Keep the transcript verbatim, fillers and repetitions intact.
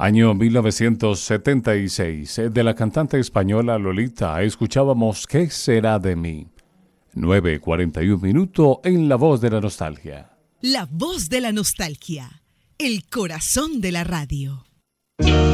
Año mil novecientos setenta y seis. De la cantante española Lolita escuchábamos ¿Qué será de mí? nueve cuarenta y un minutos en La Voz de la Nostalgia. La Voz de la Nostalgia, el corazón de la radio.